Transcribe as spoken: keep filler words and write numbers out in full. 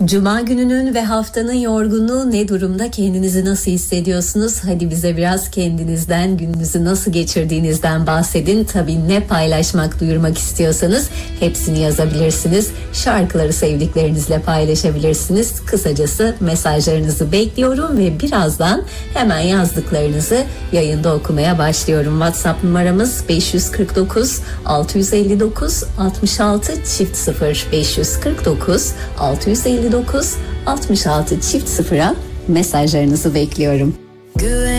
Cuma gününün ve haftanın yorgunluğu ne durumda? Kendinizi nasıl hissediyorsunuz? Hadi bize biraz kendinizden, gününüzü nasıl geçirdiğinizden bahsedin. Tabii ne paylaşmak, duyurmak istiyorsanız hepsini yazabilirsiniz. Şarkıları sevdiklerinizle paylaşabilirsiniz. Kısacası mesajlarınızı bekliyorum ve birazdan hemen yazdıklarınızı yayında okumaya başlıyorum. WhatsApp numaramız beş yüz kırk dokuz altı yüz elli dokuz altmış altı çift sıfır beş yüz kırk dokuz altı yüz elli dokuz altmış altı çift sıfıra mesajlarınızı bekliyorum.